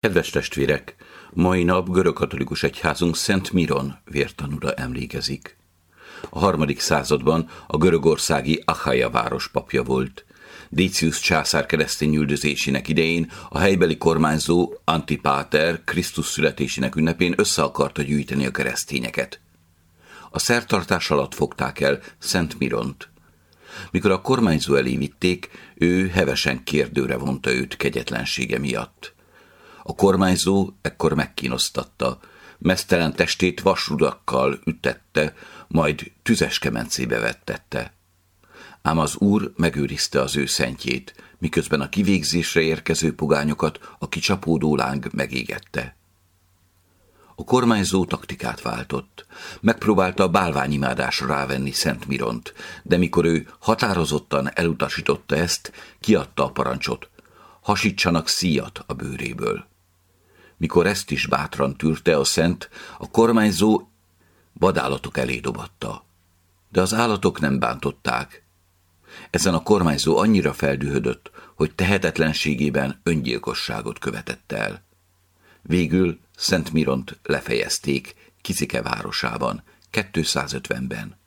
Kedves testvérek, mai nap görögkatolikus egyházunk Szent Miron vértanúra emlékezik. A 3. században a görögországi Achaia város papja volt. Décius császár keresztény üldözésének idején a helybeli kormányzó Antipáter Krisztus születésének ünnepén össze akarta gyűjteni a keresztényeket. A szertartás alatt fogták el Szent Miront. Mikor a kormányzó elé vitték, ő hevesen kérdőre vonta őt kegyetlensége miatt. A kormányzó ekkor megkínoztatta, meztelen testét vasrudakkal ütette, majd tüzes kemencébe vettette. Ám az Úr megőrizte az ő szentjét, miközben a kivégzésre érkező pogányokat a kicsapódó láng megégette. A kormányzó taktikát váltott. Megpróbálta a bálványimádásra rávenni Szent Miront, de mikor ő határozottan elutasította ezt, kiadta a parancsot: hasítsanak szíjat a bőréből. Mikor ezt is bátran tűrte a szent, a kormányzó vadállatok elé dobatta. De az állatok nem bántották. Ezen a kormányzó annyira feldühödött, hogy tehetetlenségében öngyilkosságot követett el. Végül Szent Miront lefejezték Kizike városában, 250-ben.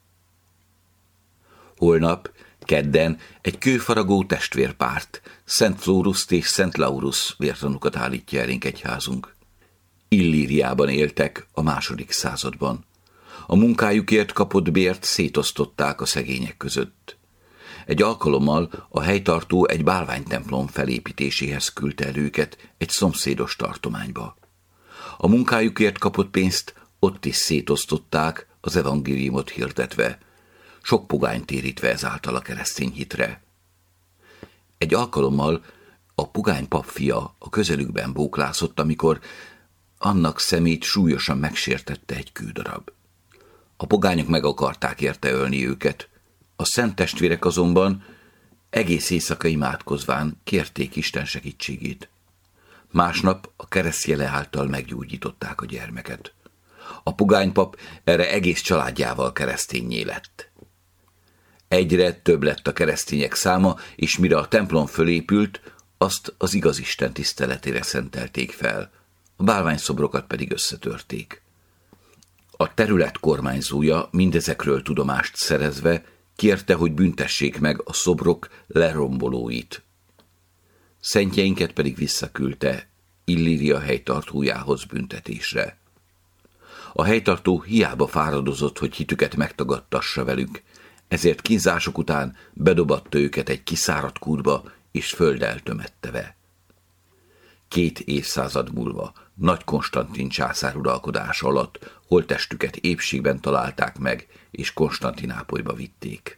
Holnap, kedden egy kőfaragó testvérpárt, Szent Flóruszt és Szent Laurus vértanúkat állítja elénk egyházunk. Illíriában éltek a 2. században. A munkájukért kapott bért szétosztották a szegények között. Egy alkalommal a helytartó egy bálványtemplom felépítéséhez küldte el őket egy szomszédos tartományba. A munkájukért kapott pénzt ott is szétosztották, az evangéliumot hirdetve, sok pogányt térítve ezáltal a keresztény hitre. Egy alkalommal a pogány pap fia a közelükben bóklászott, amikor annak szemét súlyosan megsértette egy kődarab. A pogányok meg akarták érte ölni őket, a szent testvérek azonban egész éjszaka imádkozván kérték Isten segítségét. Másnap a keresztjele által meggyógyították a gyermeket. A pogánypap erre egész családjával kereszténnyé lett. Egyre több lett a keresztények száma, és mire a templom fölépült, azt az igaz Isten tiszteletére szentelték fel, a bálványszobrokat pedig összetörték. A terület kormányzója mindezekről tudomást szerezve kérte, hogy büntessék meg a szobrok lerombolóit. Szentjeinket pedig visszaküldte Illíria helytartójához büntetésre. A helytartó hiába fáradozott, hogy hitüket megtagadtassa velük, ezért kínzások után bedobatta őket egy kiszáradt kútba, és földdel tömette be. 2 évszázad múlva, Nagy Konstantin császár uralkodása alatt holttestüket épségben találták meg, és Konstantinápolyba vitték.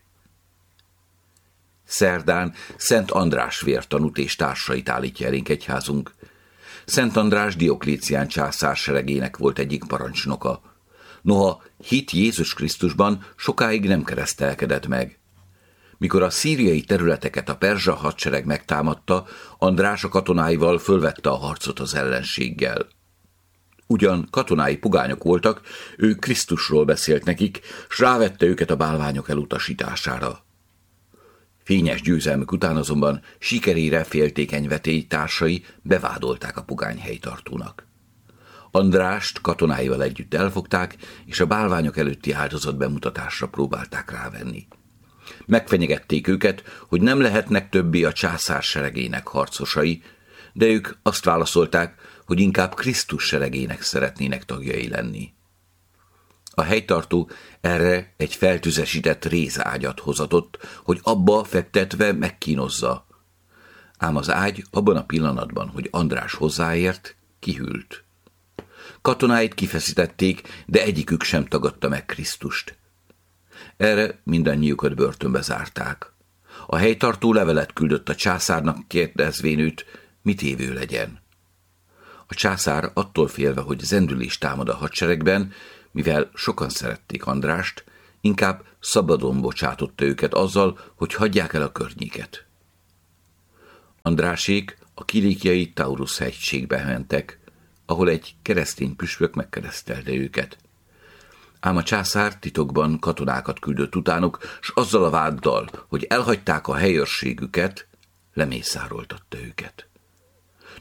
Szerdán Szent András vértanút és társait állítja elénk egyházunk. Szent András Dioklécián császár seregének volt egyik parancsnoka. Noha hit Jézus Krisztusban sokáig nem keresztelkedett meg. Mikor a szíriai területeket a perzsa hadsereg megtámadta, András a katonáival fölvette a harcot az ellenséggel. Ugyan katonái pogányok voltak, ő Krisztusról beszélt nekik, s rávette őket a bálványok elutasítására. Fényes győzelmük után azonban sikerére féltékeny vetélytársai bevádolták a pogány helytartónak. Andrást katonáival együtt elfogták, és a bálványok előtti áldozat bemutatásra próbálták rávenni. Megfenyegették őket, hogy nem lehetnek többé a császár seregének harcosai, de ők azt válaszolták, hogy inkább Krisztus seregének szeretnének tagjai lenni. A helytartó erre egy feltüzesített rézágyat hozatott, hogy abba fektetve megkínozza. Ám az ágy abban a pillanatban, hogy András hozzáért, kihűlt. Katonáit kifeszítették, de egyikük sem tagadta meg Krisztust. Erre mindannyiukat börtönbe zárták. A helytartó levelet küldött a császárnak, kérdezvén őt, mit évő legyen. A császár attól félve, hogy zendülés támad a hadseregben, mivel sokan szerették Andrást, inkább szabadon bocsátotta őket azzal, hogy hagyják el a környéket. Andrásék a kilékiai Taurus hegységbe mentek, ahol egy keresztény püspök megkeresztelte őket. Ám a császár titokban katonákat küldött utánuk, s azzal a váddal, hogy elhagyták a helyőrségüket, lemészároltatta őket.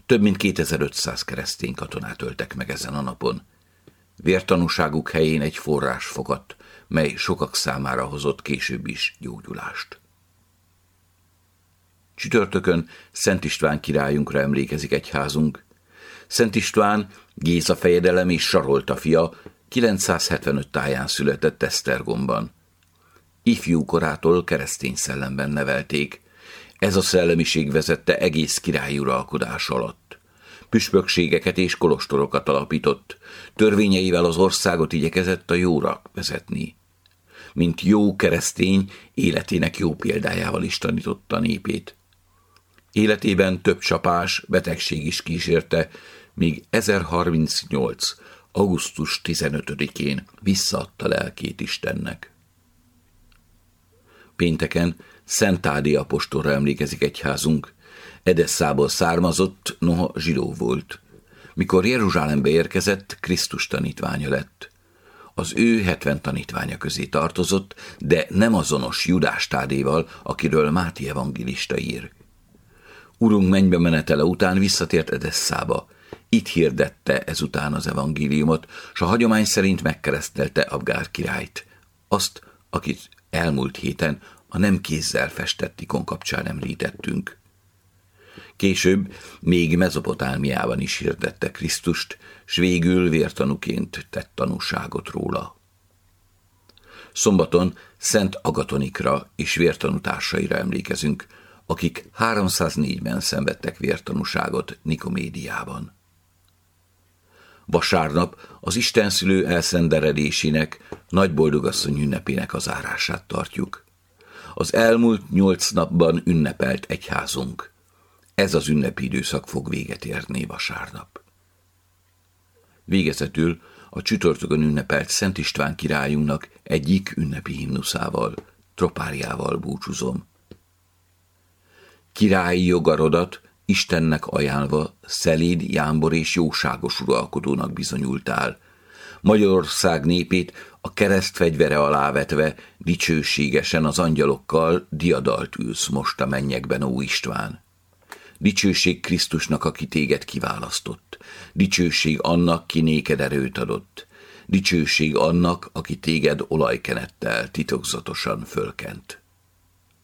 Több mint 2500 keresztény katonát öltek meg ezen a napon. Vértanúságuk helyén egy forrás fogadt, mely sokak számára hozott később is gyógyulást. Csütörtökön Szent István királyunkra emlékezik egyházunk. Szent István Géza fejedelem és Sarolta fia, 975 táján született Esztergomban. Ifjú korától keresztény szellemben nevelték. Ez a szellemiség vezette egész királyi uralkodás alatt. Püspökségeket és kolostorokat alapított, törvényeivel az országot igyekezett a jóra vezetni. Mint jó keresztény, életének jó példájával is tanította népét. Életében több csapás, betegség is kísérte, míg 1038. augusztus 15-én visszaadta lelkét Istennek. Pénteken Szent Tádé apostolra emlékezik egyházunk. Edesszából származott, noha zsidó volt. Mikor Jeruzsálembe érkezett, Krisztus tanítványa lett. Az ő 70 tanítványa közé tartozott, de nem azonos Judás Tádéval, akiről Máté evangélista ír. Urunk mennybe menetele után visszatért Edesszába. Itt hirdette ezután az evangéliumot, s a hagyomány szerint megkeresztelte Abgár királyt, azt, akit elmúlt héten a nem kézzel festett ikon kapcsán említettünk. Később még Mezopotámiában is hirdette Krisztust, s végül vértanúként tett tanúságot róla. Szombaton Szent Agatonikra és vértanútársaira emlékezünk, akik 304-ben szenvedtek vértanúságot Nikomédiában. Vasárnap az Istenszülő elszenderedésének, Nagyboldogasszony ünnepének a zárását tartjuk. Az elmúlt 8 napban ünnepelt egyházunk. Ez az ünnepi időszak fog véget érni vasárnap. Végezetül a csütörtökön ünnepelt Szent István királyunknak egyik ünnepi himnuszával, tropáriával búcsúzom. Királyi jogarodat Istennek ajánlva szelíd, jámbor és jóságos uralkodónak bizonyultál. Magyarország népét a kereszt fegyvere alá vetve dicsőségesen az angyalokkal diadalt ülsz most a mennyekben, ó István. Dicsőség Krisztusnak, aki téged kiválasztott. Dicsőség annak, ki néked erőt adott. Dicsőség annak, aki téged olajkenettel titokzatosan fölkent.